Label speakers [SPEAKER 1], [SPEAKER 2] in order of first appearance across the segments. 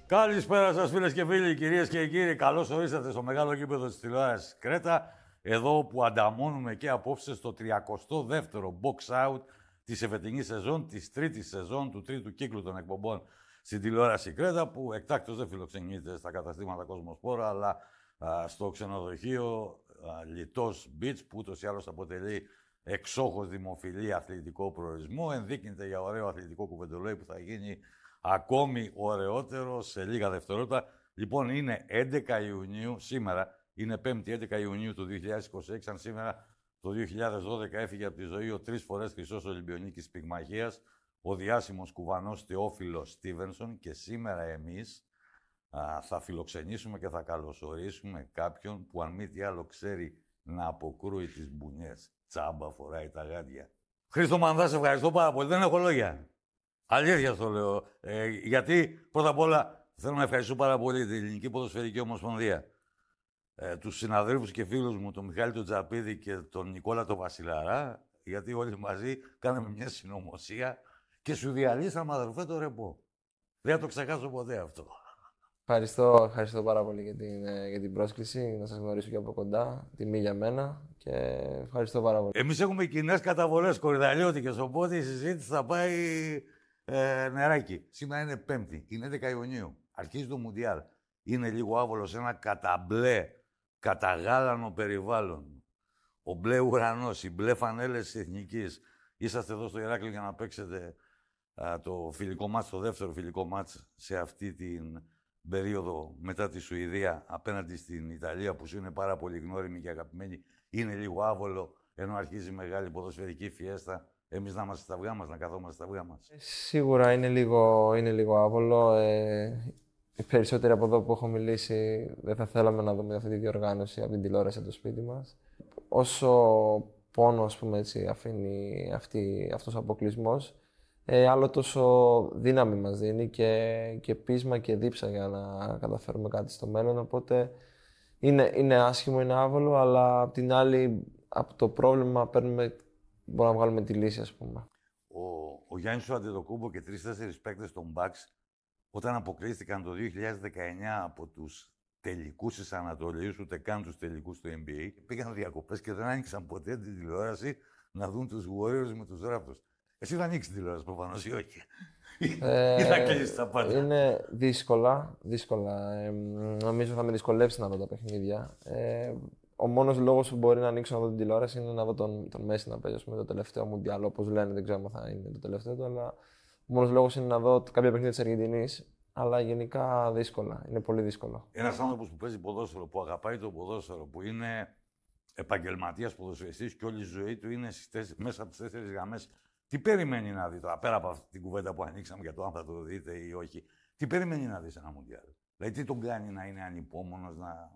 [SPEAKER 1] Καλησπέρα σας φίλες και φίλοι, κυρίες και κύριοι. Καλώς ορίσατε στο μεγάλο γήπεδο της τηλεόρασης Κρέτα. Εδώ που ανταμώνουμε και απόψε στο 32ο box out της εφετινής σεζόν, της τρίτης σεζόν, του τρίτου κύκλου των εκπομπών στην τηλεόραση Κρέτα, που εκτάκτως δεν φιλοξενείται στα καταστήματα Κοσμοσπόρα, αλλά στο ξενοδοχείο Λιτός Beach, που ούτως ή άλλως αποτελεί εξόχως δημοφιλή αθλητικό προορισμό. Ενδείκνυται για ωραίο αθλητικό κουβεντολόι που θα γίνει ακόμη ωραιότερο σε λίγα δευτερόλεπτα. Λοιπόν, είναι 11 Ιουνίου, σήμερα, είναι 5η 11 Ιουνίου του 2026, αν σήμερα το 2012 έφυγε από τη ζωή ο 3 φορές χρυσός Ολυμπιονίκης πυγμαχίας, ο διάσημος κουβανός Θεόφιλος Στίβενσον, και σήμερα εμείς θα φιλοξενήσουμε και θα καλωσορίσουμε κάποιον που αν μη τι άλλο ξέρει να αποκρούει τις μπουνιές. Τσάμπα φοράει τα γάντια. Χρήστο Μανδά, σε ευχαριστώ πάρα πολύ. Δεν έχω λόγια. Αλήθεια το λέω. Γιατί πρώτα απ' όλα θέλω να ευχαριστώ πάρα πολύ την Ελληνική Ποδοσφαιρική Ομοσπονδία. Τους συναδέλφους και φίλους μου, τον Μιχάλη τον Τζαπίδη και τον Νικόλα τον Βασιλαρά, γιατί όλοι μαζί κάναμε μια συνωμοσία και σου διαλύσαμε, αδερφέ, το ρεπό. Δεν θα το ξεχάσω ποτέ αυτό.
[SPEAKER 2] Ευχαριστώ πάρα πολύ για την πρόσκληση, να σας γνωρίσω και από κοντά, τιμή για μένα και ευχαριστώ πάρα πολύ.
[SPEAKER 1] Εμείς έχουμε κοινές καταβολές κορυδαλιώτικες, οπότε η συζήτηση θα πάει νεράκι. Σήμερα είναι Πέμπτη, είναι 11 Ιουνίου, αρχίζει το Μουντιάλ. Είναι λίγο άβολο σε ένα καταμπλε, καταγάλανο περιβάλλον. Ο μπλε ουρανός, οι μπλε φανέλες της Εθνικής. Είσαστε εδώ στο Ηράκλειο για να παίξετε το φιλικό μάτς, το δεύτερο φιλικό μάτς σε αυτή την περίοδο μετά τη Σουηδία απέναντι στην Ιταλία, που σου είναι πάρα πολύ γνώριμη και αγαπημένη. Είναι λίγο άβολο, ενώ αρχίζει η μεγάλη ποδοσφαιρική φιέστα. Εμείς να είμαστε στα αυγά μας, να καθόμαστε στα αυγά μας.
[SPEAKER 2] Σίγουρα είναι λίγο άβολο. Οι περισσότεροι από εδώ που έχω μιλήσει δεν θα θέλαμε να δούμε αυτή τη διοργάνωση από την τηλεόραση από το σπίτι μας. Όσο πόνο, ας πούμε, έτσι, αφήνει αυτός ο αποκλεισμός, άλλο τόσο δύναμη μας δίνει και πείσμα και δίψα για να καταφέρουμε κάτι στο μέλλον. Οπότε είναι άσχημο, είναι άβολο, αλλά απ' την άλλη, από το πρόβλημα μπορούμε να βγάλουμε τη λύση, ας πούμε.
[SPEAKER 1] Ο Γιάννης ο Αντετοκούμπο και 3-4 παίκτες των Bucks, όταν αποκλείστηκαν το 2019 από τους τελικούς της Ανατολής, ούτε καν τους τελικούς του NBA, πήγαν διακοπές και δεν άνοιξαν ποτέ την τηλεόραση να δουν τους Warriors με τους Raptors. Εσύ θα ανοίξεις την τηλεόραση προφανώς ή όχι? Ή θα κλείσεις τα πάντα?
[SPEAKER 2] Είναι δύσκολα. Νομίζω θα με δυσκολεύσει να δω τα παιχνίδια. Ο μόνος λόγος που μπορεί να ανοίξω να δω την τηλεόραση είναι να δω τον Μέση να παίζει με το τελευταίο Μουντιάλ, όπως λένε. Δεν ξέρω αν θα είναι το τελευταίο του, αλλά ο μόνος λόγος είναι να δω κάποια παιχνίδια της Αργεντινής. Αλλά γενικά δύσκολα. Είναι πολύ δύσκολο.
[SPEAKER 1] Ένας άνθρωπος που παίζει ποδόσφαιρο, που αγαπάει το ποδόσφαιρο, που είναι επαγγελματίας ποδοσφαιριστής και όλη η ζωή του είναι μέσα από τις 4 γραμμές. Τι περιμένει να δει τώρα, πέρα από αυτή την κουβέντα που ανοίξαμε για το αν θα το δείτε ή όχι, τι περιμένει να δει σε ένα Μουντιάλ? Δηλαδή, τι τον κάνει να είναι ανυπόμονος,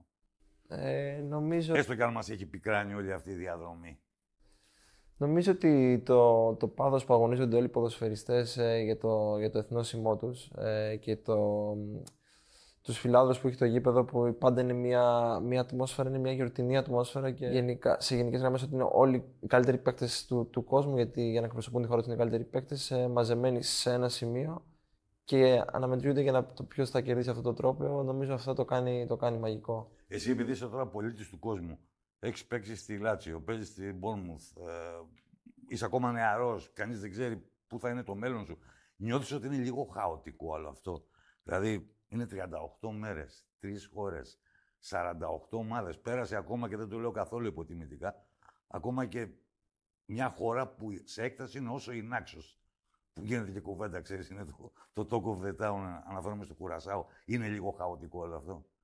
[SPEAKER 2] νομίζω...
[SPEAKER 1] Έστω κι αν μας έχει πικράνει όλη αυτή η διαδρομή.
[SPEAKER 2] Νομίζω ότι το πάθος που αγωνίζονται όλοι οι ποδοσφαιριστές για το εθνόσημό τους και τους φιλάδους που έχει το γήπεδο, που πάντα είναι μια ατμόσφαιρα, είναι μια γιορτινή ατμόσφαιρα και σε γενικές γραμμές ότι είναι όλοι οι καλύτεροι παίκτες του κόσμου, γιατί για να εκπροσωπούν τη χώρα τους είναι οι καλύτεροι παίκτες, μαζεμένοι σε ένα σημείο και αναμετριούνται για το ποιος θα κερδίσει αυτόν τον τρόπο. Νομίζω αυτό το κάνει μαγικό.
[SPEAKER 1] Εσύ, επειδή είσαι τώρα πολίτης του κόσμου, έχεις παίξει στη Λάτσιο, παίζεις στη Μπόρνμουθ, είσαι ακόμα νεαρός, κανείς δεν ξέρει πού θα είναι το μέλλον σου. Νιώθεις ότι είναι λίγο χαοτικό όλο αυτό? Δηλαδή, είναι 38 μέρες, 3 χώρες, 48 ομάδες. Πέρασε ακόμα, και δεν το λέω καθόλου υποτιμητικά, ακόμα και μια χώρα που σε έκταση είναι όσο η Νάξος. Που γίνεται και κουβέντα, ξέρεις, είναι το Talk of the Town, αναφέρομαι στο Κουρασάο. Είναι λίγο χαοτικό όλο αυτό?